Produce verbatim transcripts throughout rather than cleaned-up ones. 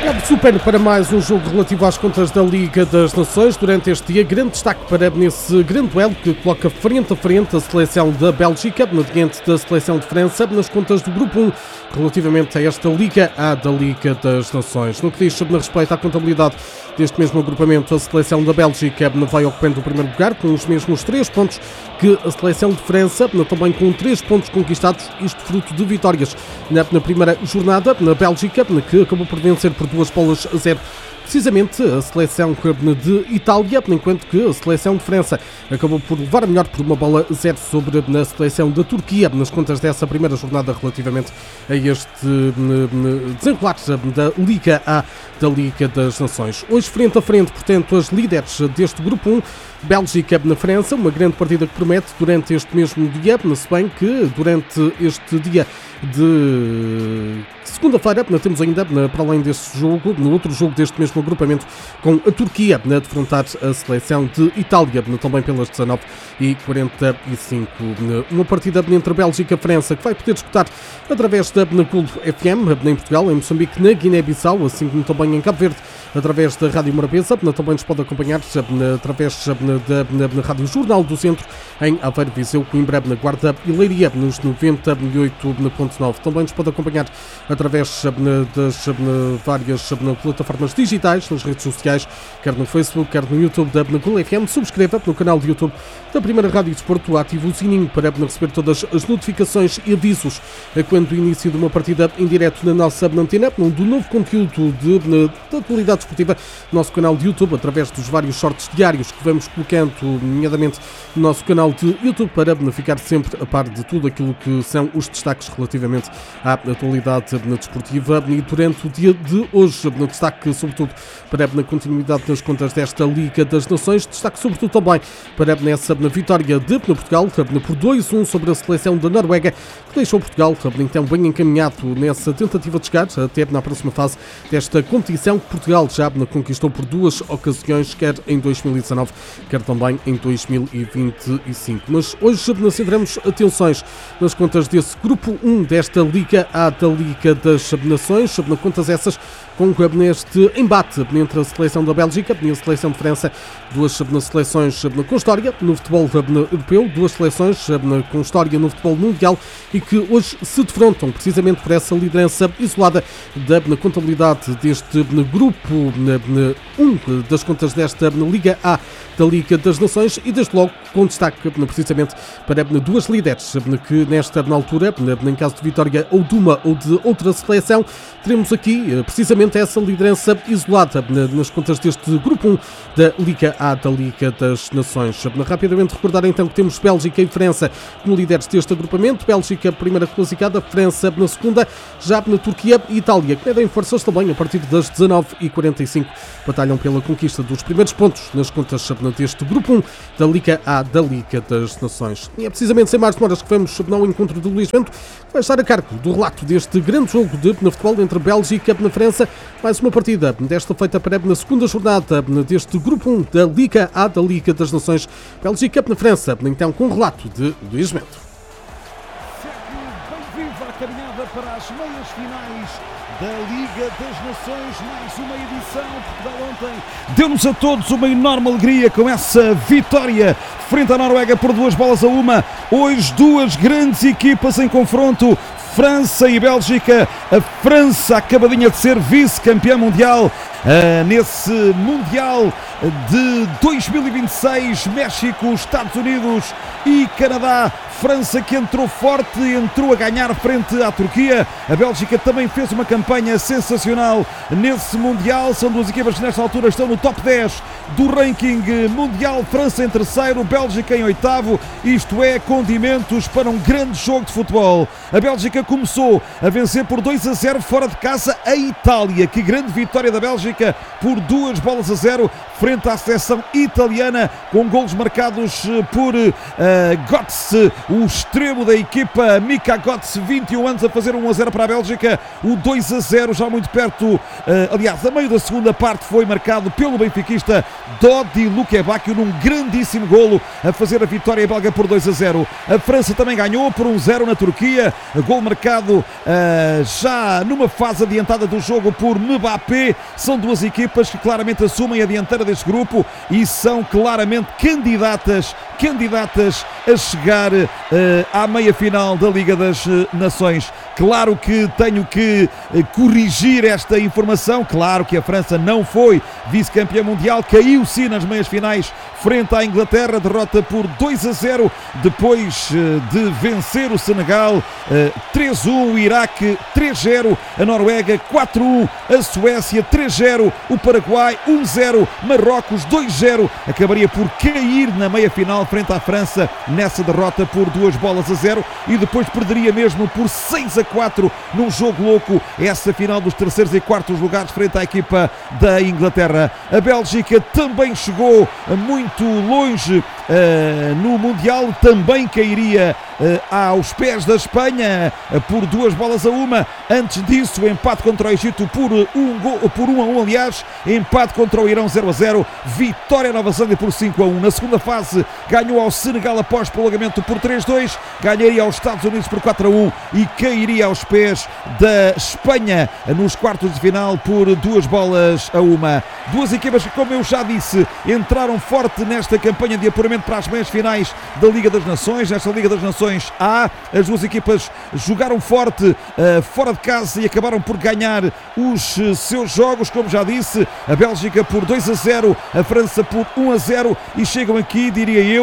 Super para mais um jogo relativo às contas da Liga das Nações. Durante este dia, grande destaque para nesse grande duelo que coloca frente a frente a seleção da Bélgica diante da seleção de França nas contas do Grupo um relativamente a esta Liga A da Liga das Nações. No que diz sobre respeito à contabilidade deste mesmo agrupamento, a seleção da Bélgica vai ocupando o primeiro lugar com os mesmos três pontos que a seleção de França, também com três pontos conquistados, isto fruto de vitórias na, na primeira jornada na Bélgica, que acabou por vencer por duas bolas a zero precisamente a seleção de Itália, enquanto que a seleção de França acabou por levar a melhor por uma bola a zero sobre a seleção da Turquia, nas contas dessa primeira jornada relativamente a este desenrolar da Liga A da Liga das Nações. Hoje, frente a frente, portanto, as líderes deste Grupo um, Bélgica na França, uma grande partida que promete durante este mesmo dia, se bem que durante este dia de segunda-feira temos ainda, para além deste jogo, no outro jogo deste mesmo agrupamento, com a Turquia a defrontar a seleção de Itália, também pelas dezanove e quarenta e cinco. Uma partida entre a Bélgica e a França que vai poder disputar através da Gol F M, em Portugal, em Moçambique, na Guiné-Bissau, assim como também em Cabo Verde, através da Rádio Morabeza. Também nos pode acompanhar através da Rádio Jornal do Centro, em Aveiro, Viseu, Coimbra, na Guarda e Leiria, nos noventa e oito ponto nove. Também nos pode acompanhar através das várias plataformas digitais, nas redes sociais, quer no Facebook, quer no YouTube da Gol F M. Subscreva no canal de YouTube da Primeira Rádio Desporto, ative o sininho para receber todas as notificações e avisos quando o início de uma partida em direto na nossa antena, do novo conteúdo de, de atualidade esportiva, nosso canal de YouTube, através dos vários shorts diários que vamos colocando, nomeadamente no nosso canal de YouTube, para ficar sempre a par de tudo aquilo que são os destaques relativamente à atualidade desportiva. E durante o dia de hoje, destaque sobretudo para a continuidade das contas desta Liga das Nações, destaque sobretudo também para nessa vitória de Portugal por dois a um sobre a seleção da Noruega, que deixou Portugal então bem encaminhado nessa tentativa de chegar até na próxima fase desta competição que Portugal já conquistou por duas ocasiões, quer em dois mil e dezanove, quer também em dois mil e vinte e cinco. Mas hoje centramos atenções nas contas desse Grupo um desta Liga A da Liga das Nações, sobre contas essas com neste embate entre a seleção da Bélgica e a seleção de França, duas seleções com história no futebol europeu, duas seleções com história no futebol mundial e que hoje se defrontam precisamente por essa liderança isolada da contabilidade deste Grupo um das contas desta Liga A da Liga das Nações e desde logo com destaque precisamente para duas líderes que nesta altura, em caso de vitória ou de uma ou de outra seleção, teremos aqui precisamente essa liderança isolada nas contas deste Grupo um da Liga A da Liga das Nações. Rapidamente recordar então que temos Bélgica e França como líderes deste agrupamento, Bélgica primeira classificada, França na segunda, já na Turquia e Itália, que medem forças também a partir das dezanove e quarenta e cinco, batalham pela conquista dos primeiros pontos nas contas deste Grupo um da Liga A da Liga das Nações. E é precisamente sem mais demoras que vamos ao encontro de Luís Bento, que vai estar a cargo do relato deste grande jogo de futebol entre Bélgica e França. Mais uma partida desta feita para na segunda jornada deste Grupo um da Liga A da Liga das Nações. Bélgica na França, então com o relato de Luís Bento. Bem viva a caminhada para as meias finais da Liga das Nações, mais uma edição. Portugal ontem deu-nos a todos uma enorme alegria com essa vitória frente à Noruega por duas bolas a uma. Hoje duas grandes equipas em confronto, França e Bélgica. A França acabadinha de ser vice-campeã mundial uh, nesse Mundial de dois mil e vinte e seis, México, Estados Unidos e Canadá. França que entrou forte, entrou a ganhar frente à Turquia. A Bélgica também fez uma campanha sensacional nesse Mundial. São duas equipas que nesta altura estão no top dez do ranking mundial. França em terceiro, Bélgica em oitavo. Isto é condimentos para um grande jogo de futebol. A Bélgica começou a vencer por dois a zero fora de casa a Itália. Que grande vitória da Bélgica por duas bolas a zero frente à seleção italiana, com golos marcados por uh, Götze, o extremo da equipa, Mika Götze, vinte e um anos, a fazer um a zero para a Bélgica. O dois a zero já muito perto, uh, aliás, a meio da segunda parte, foi marcado pelo benfiquista Dodi Lukebakio num grandíssimo golo, a fazer a vitória belga por dois a zero. A França também ganhou por um zero na Turquia, golo marcado uh, já numa fase adiantada do jogo por Mbappé. São duas equipas que claramente assumem a dianteira deste grupo e são claramente candidatas, candidatas a chegar uh, à meia-final da Liga das Nações. Claro que tenho que uh, corrigir esta informação. Claro que a França não foi vice-campeã mundial, caiu sim nas meias-finais frente à Inglaterra, derrota por dois a zero, depois uh, de vencer o Senegal uh, três a um, o Iraque três a zero, a Noruega quatro a um, a Suécia três a zero, o Paraguai um a zero, Marrocos dois a zero, acabaria por cair na meia-final frente à França nessa derrota por duas bolas a zero e depois perderia mesmo por seis a quatro num jogo louco essa final dos terceiros e quartos lugares frente à equipa da Inglaterra. A Bélgica também chegou muito longe uh, no Mundial, também cairia uh, aos pés da Espanha uh, por duas bolas a uma. Antes disso, o empate contra o Egito por um, gol, por um a um, aliás, empate contra o Irão zero a zero, vitória Nova Zelândia por cinco a um. Na segunda fase, ganhou ao Senegal após prolongamento por três a dois, ganharia aos Estados Unidos por quatro a um e cairia aos pés da Espanha nos quartos de final por duas bolas a uma. Duas equipas que, como eu já disse, entraram forte nesta campanha de apuramento para as meias finais da Liga das Nações. Nesta Liga das Nações A, as duas equipas jogaram forte uh, fora de casa e acabaram por ganhar os uh, seus jogos, como já disse, a Bélgica por dois a zero, a França por um a zero e chegam aqui, diria eu,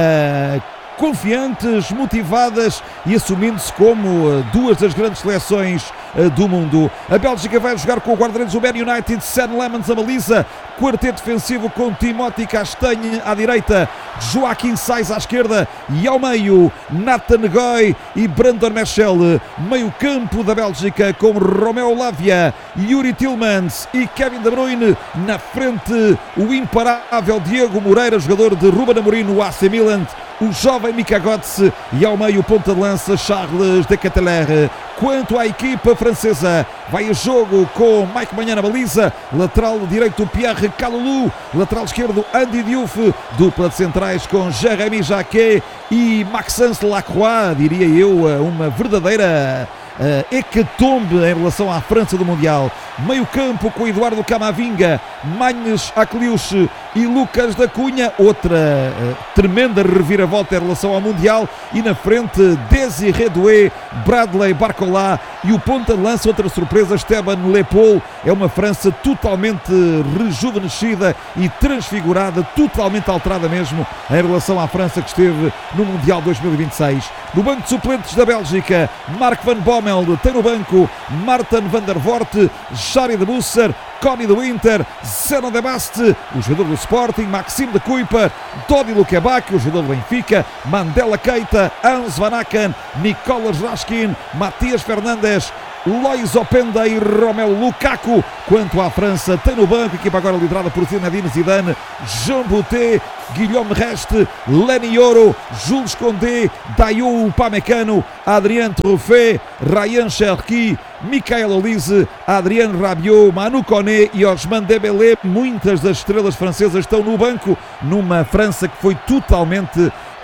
uh, confiantes, motivadas e assumindo-se como duas das grandes seleções do mundo. A Bélgica vai jogar com o guarda-redes do Man United, Sam Lemons, a baliza, quarteto defensivo com Timothy Castagne à direita, Joaquim Sais à esquerda e ao meio Nathan Goy e Brandon Michel. Meio campo da Bélgica com Romeo Lavia, Yuri Tillmans e Kevin De Bruyne. Na frente o imparável Diego Moreira, jogador de Ruben Amorim no A C Milan, o jovem Mika Götze e ao meio ponta de lança Charles de Ketelaere. Quanto à equipa francesa, vai a jogo com Mike Maignan na baliza, lateral direito Pierre Kalulu, lateral esquerdo Andy Diouf, dupla de centrais com Jérémy Jacquet e Maxence Lacroix, diria eu, uma verdadeira Uh, hecatombe em relação à França do Mundial. Meio campo com Eduardo Camavinga, Magnus Akliush e Lucas da Cunha, outra uh, tremenda reviravolta em relação ao Mundial, e na frente Désiré Doué, Bradley Barcola e o ponta de lança, outra surpresa, Esteban Lepol. É uma França totalmente rejuvenescida e transfigurada, totalmente alterada mesmo em relação à França que esteve no Mundial dois mil e vinte e seis. No banco de suplentes da Bélgica, Mark van Bommel tem no banco Martin van der Voort, Jari de Busser, Connie de Winter, Zeno de Baste, o jogador do Sporting, Maxime de Kuiper, Dodi Lukebak, o jogador do Benfica, Mandela Keita, Hans Van Aken, Nicolas Raskin, Matias Fernandes, Lois Openda e Romelu Lukaku. Quanto à França, tem no banco, equipa agora liderada por Zinedine Zidane, Jean Boutet, Guillaume Reste, Lenny Yoro, Jules Condé, Dayou Upamecano, Adrien Truffet, Ryan Cherki, Michael Olise, Adrien Rabiot, Manu Koné e Ousmane Dembélé. Muitas das estrelas francesas estão no banco, numa França que foi totalmente...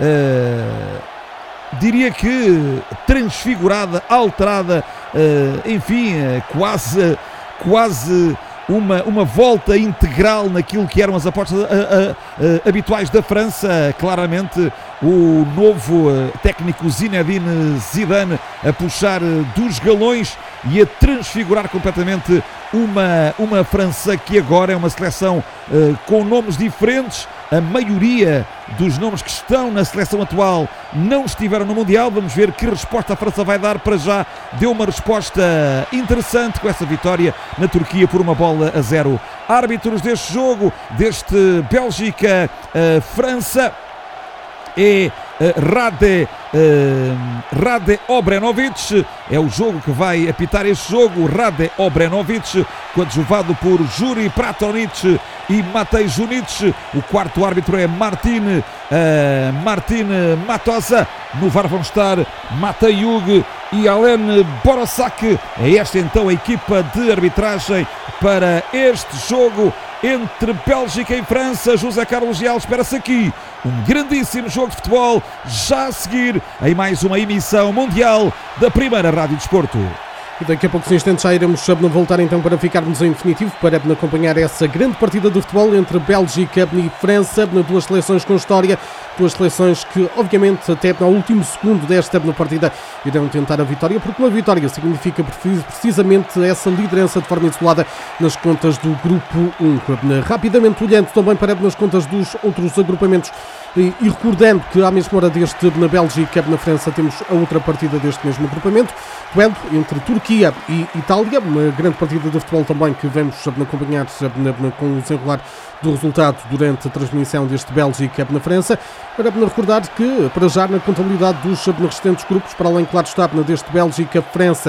Uh... diria que transfigurada, alterada, uh, enfim, uh, quase, quase uma, uma volta integral naquilo que eram as apostas uh, uh, uh, habituais da França. Claramente o novo uh, técnico Zinedine Zidane a puxar uh, dos galões e a transfigurar completamente uma, uma França que agora é uma seleção uh, com nomes diferentes. A maioria dos nomes que estão na seleção atual não estiveram no Mundial. Vamos ver que resposta a França vai dar. Para já deu uma resposta interessante com essa vitória na Turquia por uma bola a zero. Árbitros deste jogo, deste Bélgica-França, é uh, Rade, uh, Rade Obrenovic. É o jogo que vai apitar este jogo. Rade Obrenovic, coadjuvado por Juri Pratonic e Matej Junic. O quarto árbitro é Martin, uh, Martin Matosa. No V A R vão estar Matej Hug e Alain Borossak. É esta então a equipa de arbitragem para este jogo entre Bélgica e França. José Carlos Leal, espera-se aqui um grandíssimo jogo de futebol, já a seguir em mais uma emissão mundial da primeira Rádio Desporto. E daqui a poucos instantes já iremos voltar então para ficarmos em definitivo para acompanhar essa grande partida de futebol entre Bélgica e França, duas seleções com história, duas seleções que obviamente até no último segundo desta partida irão tentar a vitória, porque uma vitória significa precisamente essa liderança de forma isolada nas contas do Grupo um. Rapidamente olhando também para nas contas dos outros agrupamentos e, e recordando que à mesma hora deste na Bélgica e na França temos a outra partida deste mesmo agrupamento, duelo entre Turquia e Itália, uma grande partida de futebol também que vamos acompanhar com o desenrolar do resultado durante a transmissão deste Bélgica na França. Para recordar que, para já, na contabilidade dos restantes grupos, para além, claro está, deste Bélgica-França,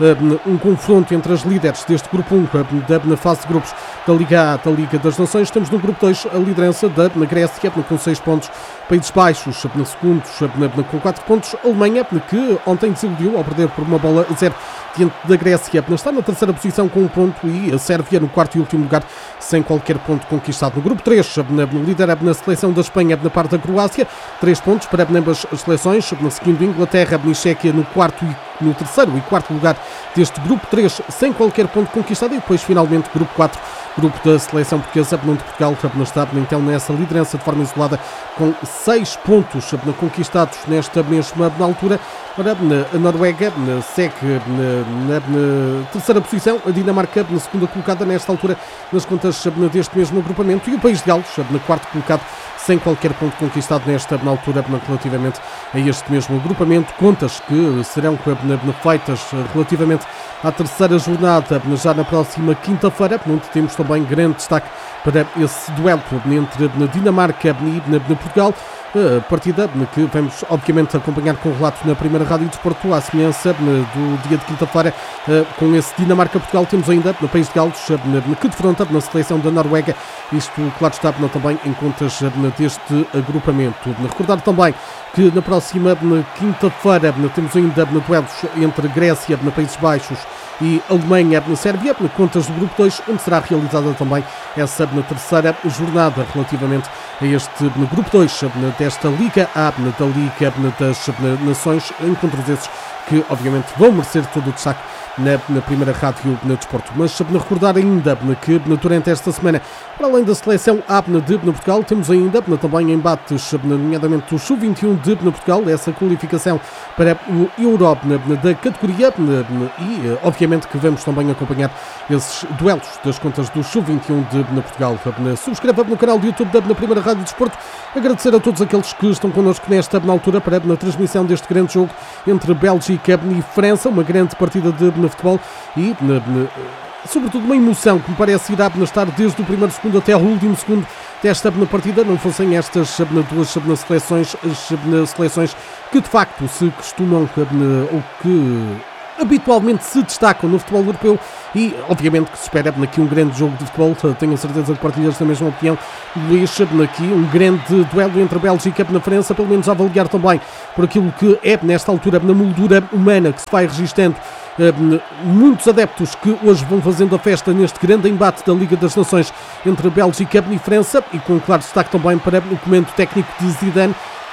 um confronto entre as líderes deste grupo um, na fase de grupos da Liga A, da Liga das Nações. Temos no grupo dois a liderança da Grécia, com seis pontos, Países Baixos, na segundos, com quatro pontos, Alemanha, que ontem desiludiu ao perder por uma bola a zero diante da Grécia, está na terceira posição com um ponto, e a Sérvia no quarto e último lugar, sem qualquer ponto conquistado. No grupo três, lidera na seleção da Espanha, na parte da Croácia, três pontos para ambas as seleções, seguindo Inglaterra e Chequia no quarto e no terceiro e quarto lugar deste grupo três, sem qualquer ponto conquistado, e depois finalmente grupo quatro, grupo da seleção portuguesa, onde Portugal está então nessa liderança de forma isolada com seis pontos conquistados nesta mesma altura. Ora, a Noruega segue na, na, na terceira posição, a Dinamarca na segunda colocada nesta altura nas contas deste mesmo agrupamento, e o País de Gales na quarto colocado, sem qualquer ponto conquistado nesta altura relativamente a este mesmo agrupamento. Contas que serão feitas relativamente à terceira jornada já na próxima quinta-feira, onde temos também grande destaque para esse duelo entre a Dinamarca e Portugal. A partida que vamos obviamente acompanhar com o relato na primeira Rádio Desporto, à semelhança do dia de quinta-feira, com esse Dinamarca-Portugal. Temos ainda no País de Gales, que defronta na seleção da Noruega, isto claro está também em contas deste agrupamento. Recordar também que na próxima quinta-feira temos ainda duelos entre Grécia, Países Baixos, e Alemanha na Sérvia, contas do grupo dois, onde será realizada também essa na terceira jornada relativamente a este no grupo dois desta Liga A, da Liga das Nações, encontros esses que obviamente vão merecer todo o destaque na, na primeira Rádio na Desporto. Mas recordar ainda que durante esta semana, para além da seleção A de Portugal, temos ainda também embates, nomeadamente o sub vinte e um de Portugal, essa qualificação para o Euro da categoria, e obviamente que vamos também acompanhar esses duelos das contas do sub vinte e um de Portugal. Subscreva no canal do YouTube da primeira Rádio Desporto. Agradecer a todos aqueles que estão connosco nesta altura para a transmissão deste grande jogo entre Bélgica e França, uma grande partida de futebol e sobretudo uma emoção que me parece irá estar desde o primeiro segundo até o último segundo desta partida, não fossem estas duas seleções, as seleções que de facto se costumam ou que habitualmente se destacam no futebol europeu, e obviamente que se espera aqui um grande jogo de futebol. Tenho a certeza que partilhas da mesma opinião, Luís, aqui um grande duelo entre a Bélgica e a França, pelo menos a avaliar também por aquilo que é nesta altura na moldura humana que se vai registando. Muitos adeptos que hoje vão fazendo a festa neste grande embate da Liga das Nações entre Bélgica e França, e com claro destaque também para o comando técnico de Zidane,